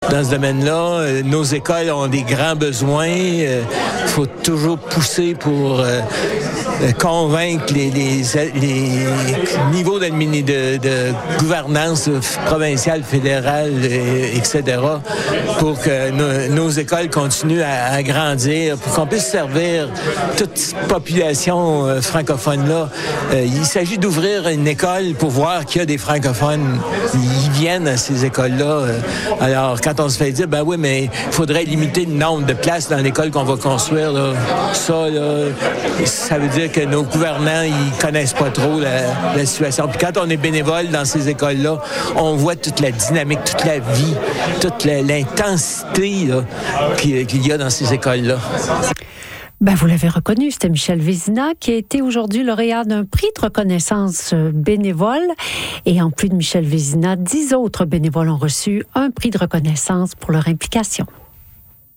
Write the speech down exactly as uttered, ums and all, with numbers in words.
dans ce domaine-là. Nos écoles ont des grands besoins. Il faut toujours pousser pour euh, convaincre les, les, les niveaux de, de gouvernance provinciale, fédérale, et cetera, pour que nos, nos écoles continuent à, à grandir, pour qu'on puisse servir toute cette population euh, francophone-là. Euh, il s'agit d'ouvrir une école pour voir qu'il y a des francophones. Ils viennent à ces écoles-là. Euh, alors, quand on se fait dire, ben oui, mais il faudrait limiter le nombre de places dans l'école qu'on va construire, là, ça, là, ça veut dire que nos gouvernants, ils connaissent pas trop la, la situation. Puis quand on est bénévole dans ces écoles-là, on voit toute la dynamique, toute la vie, toute la, l'intensité là, qu'il, qu'il y a dans ces écoles-là. Ben, vous l'avez reconnu, c'était Michel Vézina qui a été aujourd'hui lauréat d'un prix de reconnaissance bénévole. Et en plus de Michel Vézina, dix autres bénévoles ont reçu un prix de reconnaissance pour leur implication.